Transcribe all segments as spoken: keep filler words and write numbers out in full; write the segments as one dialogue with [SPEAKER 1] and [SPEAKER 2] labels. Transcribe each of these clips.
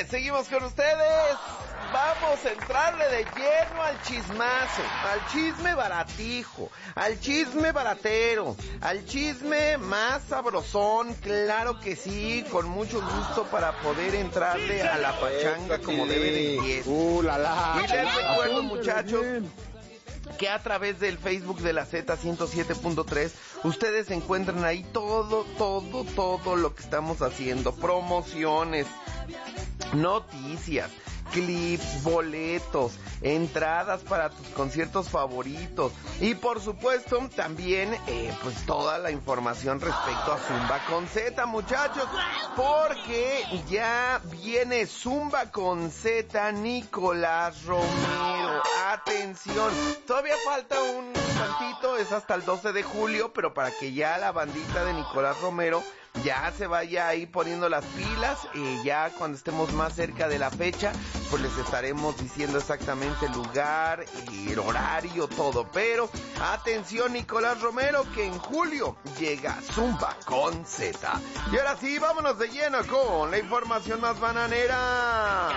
[SPEAKER 1] señores, seguimos con ustedes. Vamos a entrarle de lleno al chismazo, al chisme baratijo, al chisme baratero, al chisme más sabrosón, claro que sí, con mucho gusto para poder entrarle a la pachanga como debe de ser.
[SPEAKER 2] Uh, la, la.
[SPEAKER 1] Y les recuerdo, muchachos, que a través del Facebook de la Z ciento siete punto tres ustedes encuentran ahí todo, todo, todo lo que estamos haciendo, promociones, noticias, clips, boletos, entradas para tus conciertos favoritos y por supuesto también eh, pues toda la información respecto a Zumba con Z, muchachos, porque ya viene Zumba con Z Nicolás Romero. Atención, todavía falta un tantito, es hasta el doce de julio, pero para que ya la bandita de Nicolás Romero ya se vaya ahí poniendo las pilas, y ya cuando estemos más cerca de la fecha, pues les estaremos diciendo exactamente el lugar y el horario, todo. Pero atención, Nicolás Romero, que en julio llega Zumba con Z. Y ahora sí, vámonos de lleno con la información más bananera.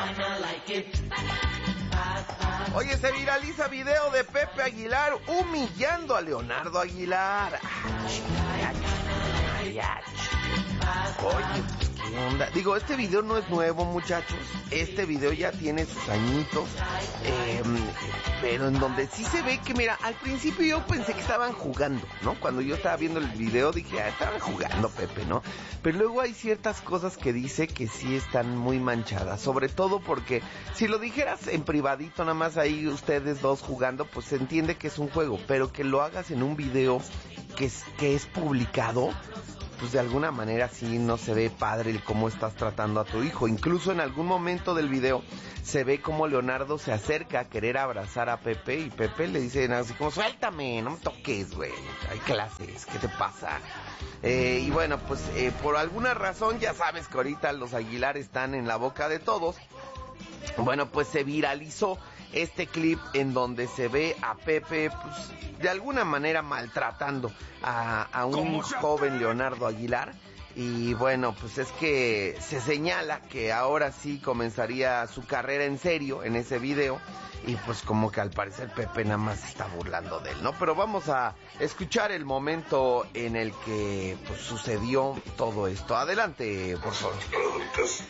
[SPEAKER 1] Oye, se viraliza video de Pepe Aguilar humillando a Leonardo Aguilar. Ay, ay, ay. Oye, pues qué onda. Digo, este video no es nuevo, muchachos. Este video ya tiene sus añitos. Eh, pero en donde sí se ve que, mira, al principio yo pensé que estaban jugando, ¿no? Cuando yo estaba viendo el video dije, ah, estaban jugando, Pepe, ¿no? Pero luego hay ciertas cosas que dice que sí están muy manchadas. Sobre todo porque si lo dijeras en privadito, nada más ahí ustedes dos jugando, pues se entiende que es un juego. Pero que lo hagas en un video que es, que es publicado, pues de alguna manera sí no se ve padre el cómo estás tratando a tu hijo. Incluso en algún momento del video se ve como Leonardo se acerca a querer abrazar a Pepe y Pepe le dice así como, suéltame, no me toques, güey, hay clases, ¿qué te pasa? Eh, y bueno, pues eh, por alguna razón, ya sabes que ahorita los Aguilar están en la boca de todos. Bueno, pues se viralizó este clip en donde se ve a Pepe, pues, de alguna manera maltratando a, a un joven Leonardo Aguilar. Y bueno, pues es que se señala que ahora sí comenzaría su carrera en serio en ese video. Y pues como que al parecer Pepe nada más está burlando de él, ¿no? Pero vamos a escuchar el momento en el que pues sucedió todo esto. Adelante, por favor.
[SPEAKER 3] Productos.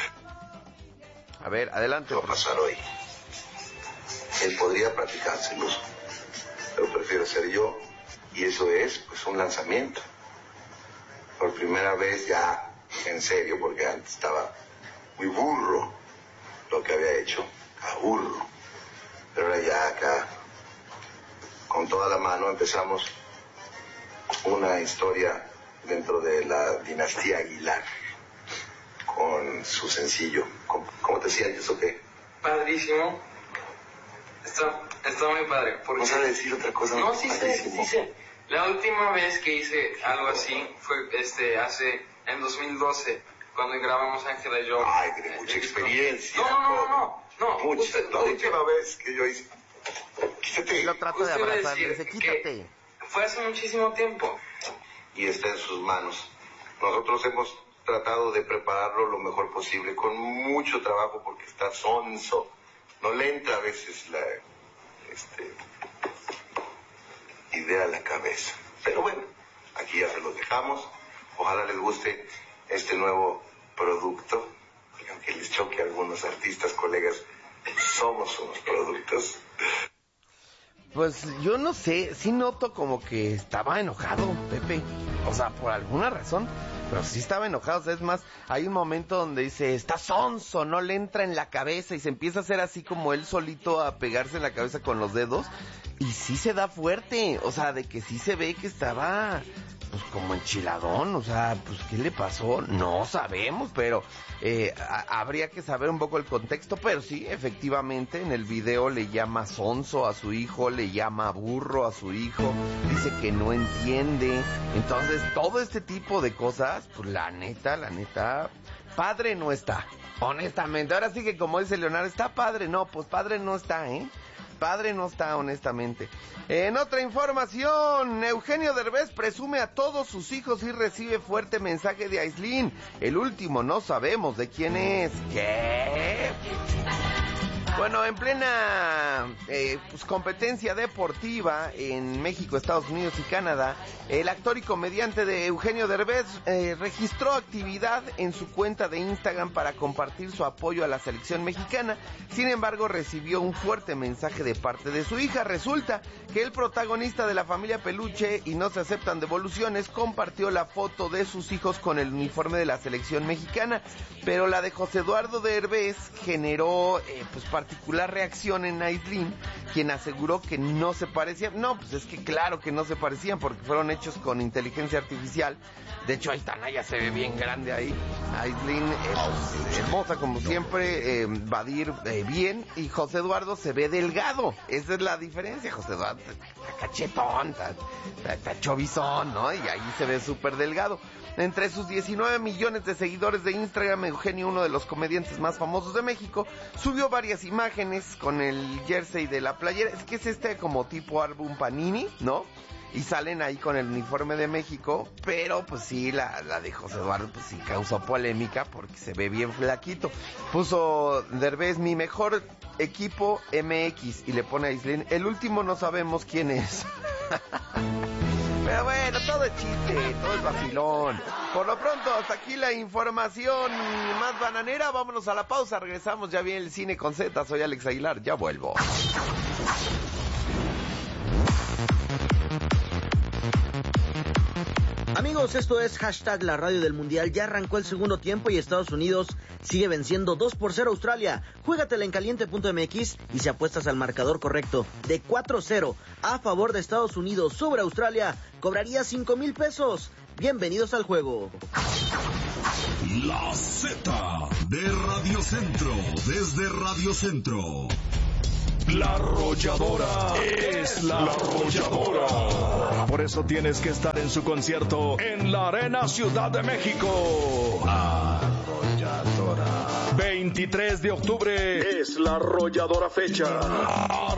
[SPEAKER 1] A ver, adelante.
[SPEAKER 3] ¿Qué va a pasar hoy? Él podría platicárselos, pero prefiero ser yo, y eso es pues un lanzamiento. Por primera vez ya en serio, porque antes estaba muy burro lo que había hecho, a burro. Pero ahora ya acá, con toda la mano, empezamos una historia dentro de la dinastía Aguilar, con su sencillo. ¿Cómo, cómo te sientes o qué?
[SPEAKER 4] Padrísimo. Está, está muy padre. Porque...
[SPEAKER 3] ¿No sabes decir otra cosa?
[SPEAKER 4] No, sí sé, sí sé. La última vez que hice algo así fue este hace en dos mil doce, cuando grabamos Ángela y yo.
[SPEAKER 3] Ay, tiene mucha experiencia.
[SPEAKER 4] No, no, no, no. no
[SPEAKER 3] Mucha.
[SPEAKER 4] Usted,
[SPEAKER 3] la última
[SPEAKER 4] usted,
[SPEAKER 3] vez que yo hice... Quítate.
[SPEAKER 1] Lo trato de abrazar, dice, quítate.
[SPEAKER 4] Fue hace muchísimo tiempo.
[SPEAKER 3] Y está en sus manos. Nosotros hemos tratado de prepararlo lo mejor posible, con mucho trabajo, porque está sonso. No le entra a veces la este, idea a la cabeza. Pero bueno, aquí ya se los dejamos. Ojalá les guste este nuevo producto. Y aunque les choque a algunos artistas, colegas, somos unos productos.
[SPEAKER 1] Pues yo no sé, sí noto como que estaba enojado Pepe, o sea, por alguna razón, pero sí estaba enojado. O sea, es más, hay un momento donde dice, está sonso, no le entra en la cabeza, y se empieza a hacer así como él solito a pegarse en la cabeza con los dedos, y sí se da fuerte, o sea, de que sí se ve que estaba pues como enchiladón. O sea, pues ¿qué le pasó? No sabemos, pero eh, a- habría que saber un poco el contexto. Pero sí, efectivamente, en el video le llama sonso a su hijo, le llama burro a su hijo, dice que no entiende. Entonces, todo este tipo de cosas, pues la neta, la neta, padre no está, honestamente. Ahora sí que como dice Leonardo, ¿está padre? No, pues padre no está, ¿eh? padre no está, honestamente. En otra información, Eugenio Derbez presume a todos sus hijos y recibe fuerte mensaje de Aislinn. El último no sabemos de quién es. ¿Qué? Bueno, en plena eh, pues, competencia deportiva en México, Estados Unidos y Canadá, el actor y comediante de Eugenio Derbez eh, registró actividad en su cuenta de Instagram para compartir su apoyo a la selección mexicana. Sin embargo, recibió un fuerte mensaje de parte de su hija. Resulta que el protagonista de La Familia Peluche y No Se Aceptan Devoluciones compartió la foto de sus hijos con el uniforme de la selección mexicana, pero la de José Eduardo Derbez generó eh, pues particular reacción en Aislinn, quien aseguró que no se parecían. No, pues es que claro que no se parecían porque fueron hechos con inteligencia artificial. De hecho, ahí está, Naya se ve bien grande ahí. Aislinn, eh, pues, hermosa como siempre, eh, Badir eh, bien, y José Eduardo se ve delgado. Esa es la diferencia. José Eduardo está cachetón, está, está, está chovizón, ¿no? Y ahí se ve súper delgado. Entre sus diecinueve millones de seguidores de Instagram, Eugenio, uno de los comediantes más famosos de México, subió varias imágenes con el jersey de la playera. Es que es este como tipo álbum Panini, ¿no? Y salen ahí con el uniforme de México, pero pues sí, la, la de José Eduardo pues sí causó polémica porque se ve bien flaquito. Puso Derbez, mi mejor equipo M X, y le pone a Aislinn, el último no sabemos quién es. Pero bueno, todo es chiste, todo es vacilón. Por lo pronto, hasta aquí la información más bananera. Vámonos a la pausa, regresamos, ya viene el Cine con Z. Soy Alex Aguilar, ya vuelvo.
[SPEAKER 2] Amigos, esto es hashtag la radio del mundial. Ya arrancó el segundo tiempo y Estados Unidos sigue venciendo dos por cero a Australia. Juégatela en caliente punto m x y si apuestas al marcador correcto de cuatro cero a favor de Estados Unidos sobre Australia, cobrarías cinco mil pesos. Bienvenidos al juego.
[SPEAKER 5] La Z de Radio Centro, desde Radio Centro. La Arrolladora es la Arrolladora. Por eso tienes que estar en su concierto en la Arena Ciudad de México. Arrolladora. veintitrés de octubre es la Arrolladora fecha.